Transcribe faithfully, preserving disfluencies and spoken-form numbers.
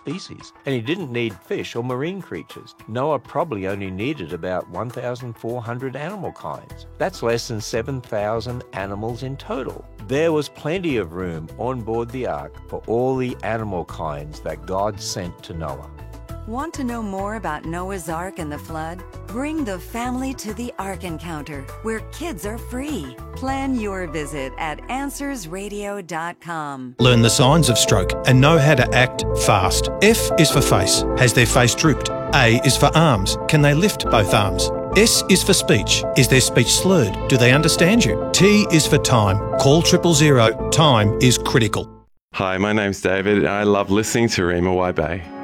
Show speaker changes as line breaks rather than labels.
species. And he didn't need fish or marine creatures. Noah probably only needed about one thousand four hundred animal kinds. That's less than seven thousand animals in total. There was plenty of room on board the ark for all the animal kinds that God sent to Noah.
Want to know more about Noah's Ark and the flood? Bring the family to the Ark Encounter, where kids are free. Plan your visit at answers radio dot com.
Learn the signs of stroke and know how to act fast. F is for face. Has their face drooped? A is for arms. Can they lift both arms? S is for speech. Is their speech slurred? Do they understand you? T is for time. Call triple zero. Time is critical.
Hi, my name's David and I love listening to Rima Y Bay.